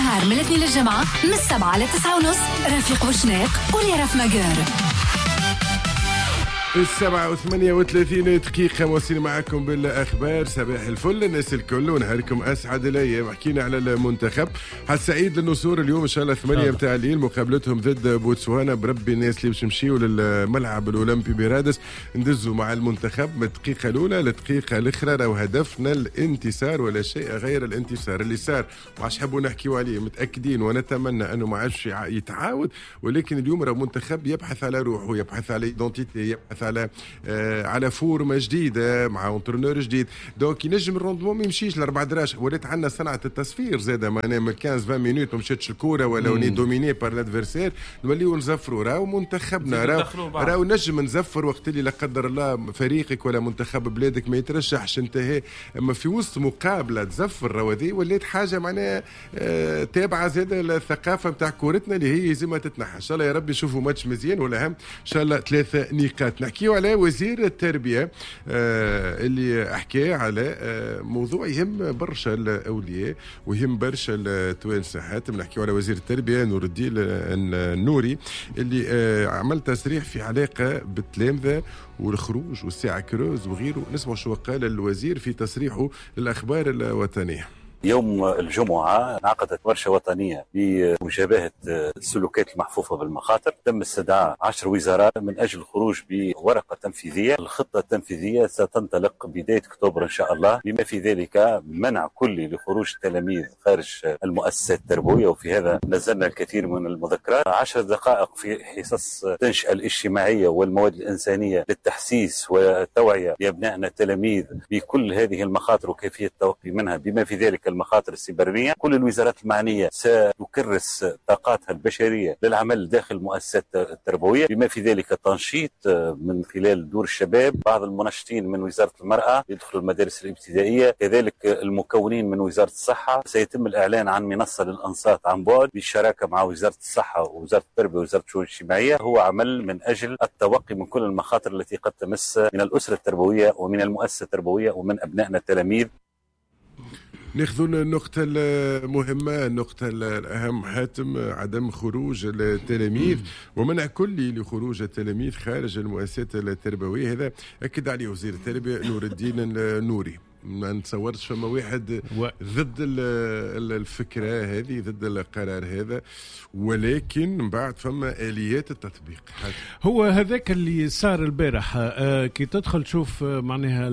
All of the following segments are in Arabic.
النهار من الاثنين للجمعة من 7 ل 9:30 رفيق وشناق وليرى في مجار. 7:38 دقيقة واصلين معكم بالأخبار. صباح الفل الناس الكل ونهاركم أسعد الأيام. حكينا على المنتخب حال سعيد للنصور اليوم إن شاء الله 8 متاع الليل مقابلتهم ضد بوتسوانا. بربي الناس اللي باش نمشيو للملعب الأولمبي برادس ندزوا مع المنتخب من الدقيقة الأولى للدقيقة الأخرى. راهو هدفنا الانتصار ولا شيء غير الانتصار. اللي صار ما عادش حبوا نحكيو عليه متأكدين ونتمنى أنه ما عادش يتعاود، ولكن اليوم راهو منتخب يبحث على روحه، يبحث على ايدونتيتي، يبحث على فورمه جديده مع اونترونور جديد. دونك ينجم الروندمون ما يمشيش لاربع دراج. ولات عندنا صنعه التصفير زاده معناها من 15-20 مينوت ما مشاتش الكوره ولا وني دوميني بار لادفيرسير نوليو نزفروا. راهو منتخبنا راهو نجم نزفر وقت اللي لا قدر الله فريقك ولا منتخب بلادك ما يترشحش انتهى. اما في وسط مقابله تزفر راهو هذه ولات حاجه معناها تابعه زاده الثقافه نتاع كورتنا اللي هي لازم تتنحى. ان شاء الله يا رب نشوفوا ماتش مزيان ولا هم ان شاء الله 3 نقاط. نحكيو على وزير التربية اللي أحكي على موضوع يهم برشا الأولياء ويهم برشا التوانسة. حاتم نحكيو على وزير التربية نور الدين النوري اللي عمل تصريح في علاقة بالتلامذة والخروج والساعة كروز وغيره. نسمع شو قال الوزير في تصريحه للأخبار الوطنية. يوم الجمعة انعقدت ورشة وطنية لمجابهة السلوكات المحفوفة بالمخاطر. تم استدعاء 10 وزارات من أجل الخروج بورقة تنفيذية. الخطة التنفيذية ستنطلق بداية أكتوبر إن شاء الله، بما في ذلك منع كلي لخروج التلاميذ خارج المؤسسات التربوية، وفي هذا نزلنا الكثير من المذكرات. 10 دقائق في حصص التنشئة الاجتماعية والمواد الإنسانية للتحسيس والتوعية لأبنائنا التلاميذ بكل هذه المخاطر وكيفية التوقي منها، بما في ذلك المخاطر السيبرانية. كل الوزارات المعنية ستكرس طاقاتها البشرية للعمل داخل المؤسسات التربوية، بما في ذلك تنشيط من خلال دور الشباب. بعض المنشطين من وزارة المرأة يدخلوا المدارس الابتدائية، كذلك المكونين من وزارة الصحة. سيتم الإعلان عن منصة للأنصات عن بعد بالشراكة مع وزارة الصحة ووزارة التربية ووزارة الشؤون الاجتماعية. هو عمل من أجل التوقي من كل المخاطر التي قد تمس من الأسرة التربوية ومن المؤسسة التربوية ومن أبنائنا التلاميذ. ناخذوا النقطة المهمة، النقطة الأهم حاتم، عدم خروج التلاميذ ومنع كلي لخروج التلاميذ خارج المؤسسات التربوية. هذا أكد عليه وزير التربية نور الدين النوري. ما نتصورش فما واحد ضد الفكرة هذه، ضد القرار هذا، ولكن من بعد فما آليات التطبيق. هو هذاك اللي صار البارح. كي تدخل تشوف معناها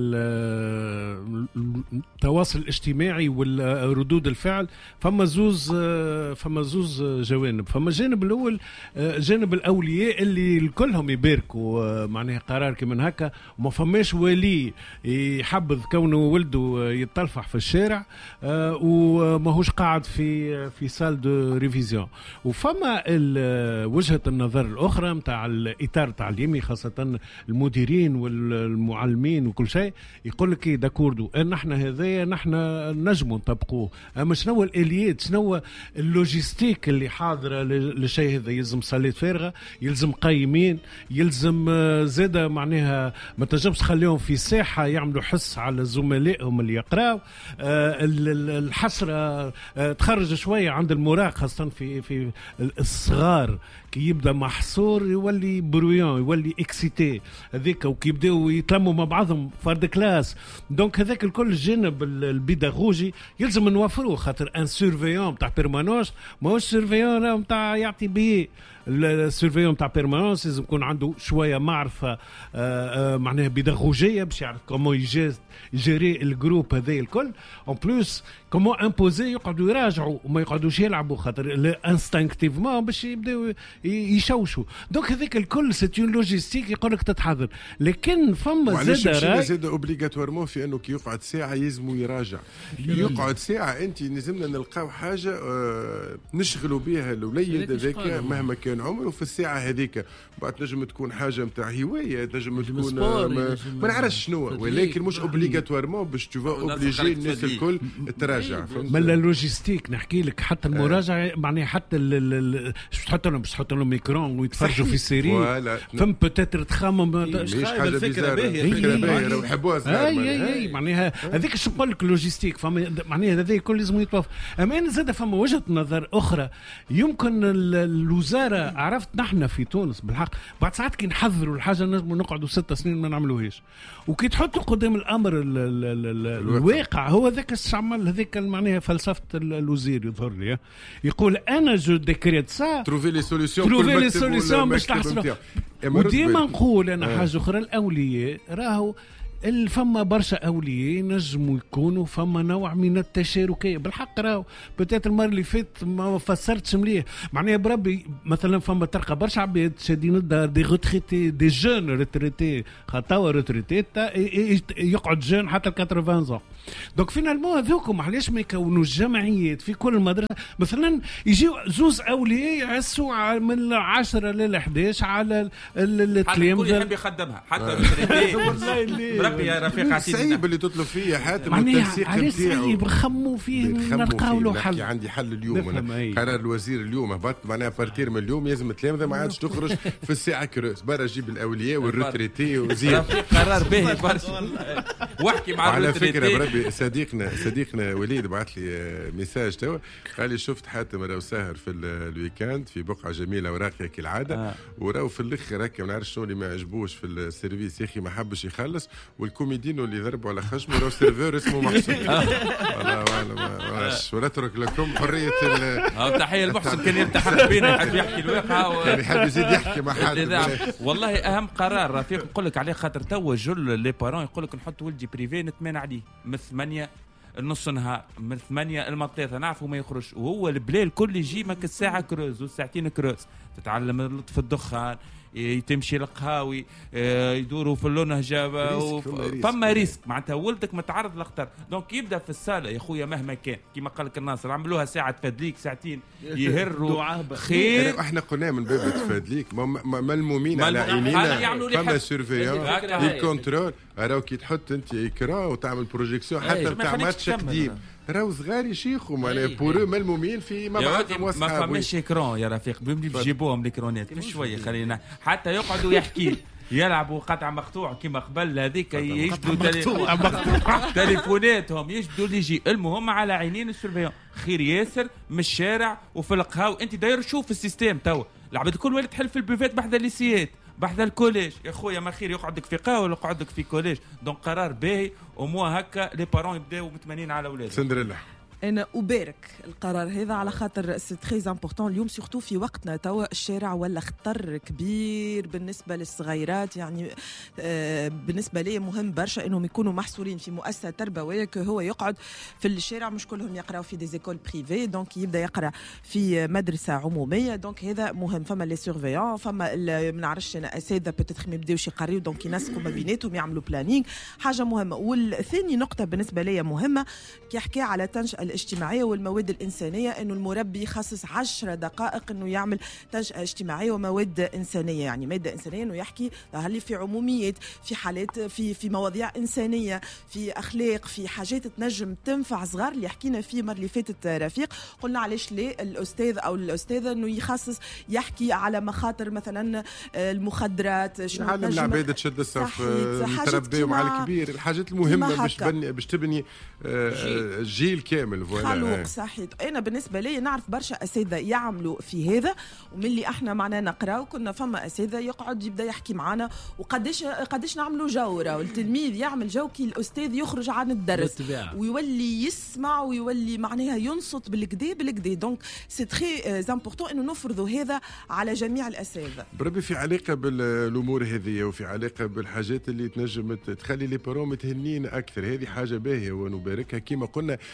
التواصل الاجتماعي والردود الفعل، فما زوز جوانب. فما الجانب الأول جانب الأولياء اللي الكلهم يباركوا معناها قرار كمن هكا، وما فماش ولي يحبذ كونه ولده يتطلفح في الشارع وماهوش قاعد في سال دو ريفيزيون. وفما وجهة النظر الأخرى متاع الإطار التعليمي، خاصة المديرين والمعلمين وكل شيء، يقول لك داكوردو نحن هذايا نحن نجموا نطبقوه، أما شنو الآليات، شنو اللوجيستيك اللي حاضرة للشيء هذا؟ يلزم صالات فارغة، يلزم قايمين، يلزم زادة معناها ما تنجمش تخليهم في ساحة يعملوا حس على زملائهم اللي يقراوا. الحسرة تخرج شوية عند المراهق، خاصة في الصغار، كي يبدا محصور يولي برويون، يولي اكسيتي هذيك، وكي يبداو يتلموا مع بعضهم فرد كلاس. دونك هذاك الكل الجانب البيداغوجي يلزم نوفروه، خاطر ان سيرفيون تاع بيرمانوس ماهوش سيرفيون تاع يعطي بيه. السيرفيون تاع بيرمانوس لازم يكون عنده شويه معرفه معناها بيداغوجيه باش يعرف كومون يجيري الجروب هذا الكل. اون بلوس كومون امبوزي يقعدوا يراجعوا وما يقعدوش يلعبوا، خاطر انستانكتيفمون باش يبداو يشوشوا. دونك هذيك الكل سيت اون لوجيستيك يقول لك تتحضر. لكن فما زاد اوبليغاتوارمون في انه كي يقعد ساعه يلزموا يراجع. يقعد ساعه انت لازمنا نلقاو حاجه نشغلوا بها الوليد هذاك مهما كان عمره في الساعه هذيك. بعد نجم تكون حاجه نتاع هوايه، نجم تكون ما نعرفش شنو، ولكن مش اوبليغاتوارمون مون باش تشوفا اوبليجي الناس الكل تراجع. من اللوجيستيك نحكي لك حتى المراجعه معناها حتى باش تحط لهم ميكرون ويتفرجوا في السيري فم بوتيتر تخمم مش حاجه الفكره باهيه لو يحبوها صغار معناها هذيك شو نقول لك لوجيستيك معناها هذا الكل لازم يتوافق. اما انا زاد فما وجهه نظر اخرى يمكن الوزاره عرفت نحن في تونس بالحق بعد ساعات كي نحضروا الحاجه نجموا نقعدوا 6 سنين ما نعملوهاش وكي تحطوا قدام الامر الواقع هو ذاك الشعمل هذيك معناها فلسفه الوزير يظهر لي يقول انا جو ديكريت سا تروفي لي سوليسيون باش تحصلوا. وديما نقول انا حاجه اخرى الاولياء راهو فما برشا أولياء نجموا يكونوا فما نوع من التشاركية بالحق. راهو بتات المرة اللي فات ما فسرتش مليح معناها بربي مثلا فما تلقى برشا عباد شادين الدار دي روتريتي دي جون روتريتي خطاوة روتريتي يقعد جون حتى 80 ans. دونك فينالمون هذوكم علاش ما يكونوا جمعيات في كل مدرسة مثلا يجيو زوز أولياء يعسوا من 10 ل 11 على التلامذة الكل يحب يخدمها حتى روتريتي يا رفيق صعيب اللي تطلب فيه حاتم التنسيق نتاعو صعيب نخموا فيه نلقاو له حل. عندي حل اليوم قرار الوزير اليوم هبط معناها بارتير من اليوم لازم التلامذه ما عادش تخرج في الساعه كروس برا جيب الاولياء والروتريتي وزيد قرار باهي برشا واحكي مع الروتريتي. على فكره بربي صديقنا وليد بعث لي ميساج توا قال لي شفت حاتم راهو ساهر في الويكاند في بقعه جميله وراقيه كالعاده وراهو في الاخر هكا ما نعرفش شنو اللي ما عجبوش في السيرفيس يا اخي ما حبش يخلص والكوميدينو اللي ضربوا على خشمه راهو سيرفور اسمه محسن. والله ولا اترك لكم حريه تحيه المحسن كان يلتحق بينا يحب يحكي الواقع يعني يحب يزيد يحكي مع حد. والله اهم قرار رفيق نقول لك عليه خاطر توا جل لي بارون يقول لك نحط ولدي بريفي نتمنى عليه من 8 النص نهار من 8 المطليطة نعرفوا ما يخرج وهو البلال الكل يجي ماك الساعة كروز وساعتين كروز تتعلم لطف الدخان تمشي القهاوي يدوروا في اللونهجة فما ريسك معناتها ولدك متعرض لخطر. دونك يبدا في الصاله يا خويا مهما كان كما قال لك الناصر عملوها ساعه تفادليك ساعتين يهروا خير. احنا قلنا من باب تفادليك ملمومين على عينينا فما سيرفيون الكونترول راهو كي تحط انت اكرا وتعمل بروجيكسيون حتى بتاع ماتش قديم راهو صغار يشيخوا معناها بورو ملمومين في مبعثهم واصحابهم. ما فماش اكران يا رفيق بيجيبوهم الاكرونات مش شويه خلينا حتى يقعدوا يحكي يلعبوا قطع مقطوع كما قبل هذيك يجدوا تليفوناتهم يجدوا اللي يجي. المهم على عينين السيرفيون خير ياسر من الشارع وفي القهاوي. انت داير شوف السيستم توا العباد كل ولا تحل في البيفات بحذا الليسيات بحذا الكوليج يا خويا ما خير يقعدك في قهوه ولا يقعدك في كوليج. دونك قرار باهي ومو هكا لي بارون يبداو متمنين على اولادهم. سندريلا أنا أبارك القرار هذا على خاطر سي تري امبورطون اليوم سورتو في وقتنا توا الشارع ولا خطر كبير بالنسبة للصغيرات. يعني بالنسبة لي مهم برشا إنهم يكونوا محصورين في مؤسسة تربوية كهو يقعد في الشارع مش كلهم يقرأوا في دي زيكول بريفي دونك يبدأ يقرأ في مدرسة عمومية. دونك هذا مهم. فما لي سيرفيون فما ما نعرفش أنا أساتذة بتتخ ما يبداوش يقريوا دونك ينسقوا ما بيناتهم يعملوا بلانينغ حاجة مهمة. والثاني نقطة بالنسبة لي مهمة كي حكي على تنشئة الاجتماعية والمواد الإنسانية إنه المربي يخصص 10 دقائق إنه يعمل تنشئة اجتماعية ومواد إنسانية. يعني مادة إنسانية إنه يحكي ظهر في عموميات في حالات في مواضيع إنسانية في أخلاق في حاجات تنجم تنفع صغار اللي حكينا فيه مرة اللي فاتت رفيق. قلنا علاش ليه الأستاذ أو الأستاذة إنه يخصص يحكي على مخاطر مثلا المخدرات شنو علم العباد تشد الصف تربيهم على الكبير الحاجات المهمة باش تبني جيل كامل خلوق صحيح. أنا بالنسبة لي نعرف برشا أساتذة يعملوا في هذا ومن اللي احنا معنا نقرأ كنا فما أساتذة يقعد يبدأ يحكي معنا وقديش نعملوا جو والتلميذ يعمل جو كي الأستاذ يخرج عن الدرس ويولي يسمع ويولي معناها ينصت بالكدا. دونك سي تري امبورطون إنه نفرضوا هذا على جميع الأساتذة. بربي في علاقة بالأمور هذه وفي علاقة بالحاجات اللي تنجم تخلي لي بارون متهنين أكثر. هذه حاجة باهية ونباركها كما قلنا في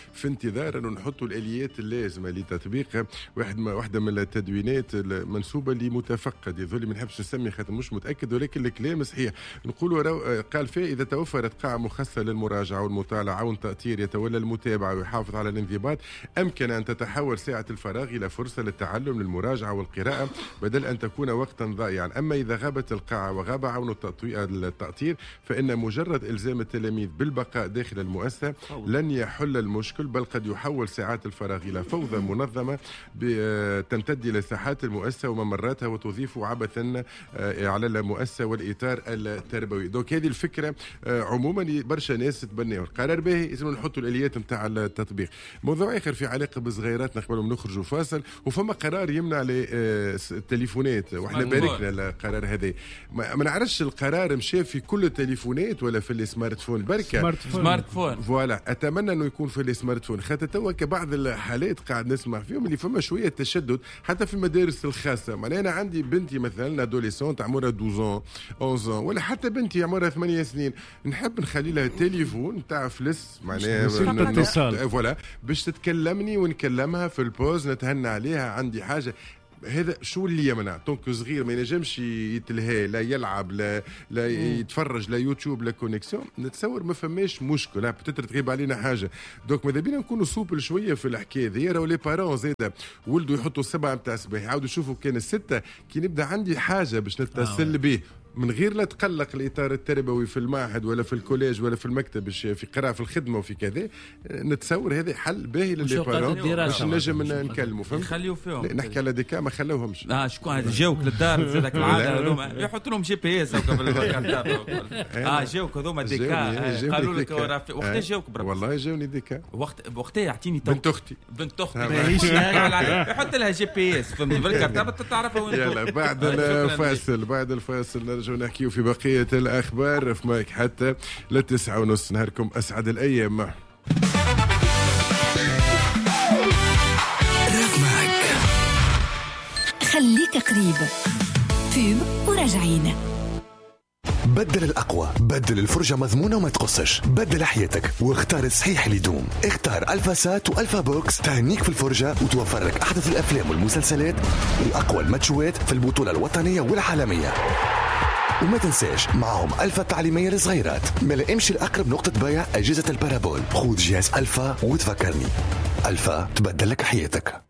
انتظار انه نحطوا الاليات اللازمه لتطبيق واحده من التدوينات المنسوبه لمتفقد، يظل ما نحبش نسمي خاطر مش متاكد، ولكن الكلام صحيح. نقولوا قال فيها اذا توفرت قاعه مخصصه للمراجعه والمطالعه والتاطير يتولى المتابعه ويحافظ على الانضباط، امكن ان تتحول ساعه الفراغ الى فرصه للتعلم للمراجعه والقراءه بدل ان تكون وقتا ضائعا. اما اذا غابت القاعه وغاب عون التاطير فان مجرد الزام التلاميذ بالبقاء داخل المؤسسه لن يحل المشكل، بل قد يحول ساعات الفراغ الى فوضى منظمه تمتد الى ساحات المؤسسه وممراتها وتضيف عبثا على المؤسسه والاطار التربوي. دونك هذه الفكره عموما برشا ناس تبنيها. القرار باهي، لازم نحطوا الاليات نتاع التطبيق. موضوع اخر في علاقه بصغيراتنا قبل ما نخرجوا فاصل، وفما قرار يمنع التليفونات، واحنا باركنا القرار هذا. ما نعرفش القرار مشى في كل التليفونات ولا في السمارت فون بركه. سمارت فون فوالا، اتمنى انه يكون في السمارت فون، خاطر توا كبعض الحالات قاعد نسمع فيهم اللي فما شويه تشدد حتى في المدارس الخاصه. معناها انا عندي بنتي مثلا ادوليسونت عمرها 12 11 ولا حتى بنتي عمرها 8 سنين، نحب نخلي لها تليفون تاع فلس معناها فوالا باش تتكلمني ونكلمها في البوز، نتهنى عليها، عندي حاجه. هذا شو اللي يمنع؟ طونك صغير ما ينجمش يتلهى، لا يلعب لا يتفرج، لا يوتيوب لا كونيكسيون، نتصور ما فماش مشكله، بتتر تغيب علينا حاجه. دونك ماذا بينا نكونوا سوبل شويه في الحكايه ذي. راهو لي بارون زاده ولدوا يحطوا 7 نتاع الصباح يعاودوا يشوفوا كان 6 كي نبدا عندي حاجه باش نتصل به من غير لا تقلق الاطار التربوي في المعهد ولا في الكوليج ولا في المكتب في قراءه في الخدمه وفي كذا. نتصور هذا حل باهي للبارون باش نجم نكلموا. فهمت؟ يخليو فيهم نحكي على ديكا ما خلوهمش. شكون جاوك للدار زادك العاده يحطوا لهم GPS قبل جاوك هذوما ديكا قالوا لك وقتاش جاوك برا؟ والله جاوني ديكا وقتها يعطيني بنت اختي يحط لها GPS فهمت بالكارت تعرفها وين. يلا بعد الفاصل نرجع نحكيو في بقية الأخبار في مايك حتى 9:30. نهاركم أسعد الأيام. خليك قريب فيلم وراجعين. بدل الأقوى، بدل الفرجة مضمونة وما تقصش، بدل حياتك واختار الصحيح اللي يدوم. اختار ألفا سات وألفا بوكس تهنيك في الفرجة وتوفر لك أحدث الأفلام والمسلسلات وأقوى الماتشوات في البطولة الوطنية والعالمية. وما تنساش معهم ألفا التعليمية للصغيرات. ملا امشي لأقرب نقطة بيع أجهزة البارابول، خذ جهاز ألفا وتفكرني. ألفا تبدل لك حياتك.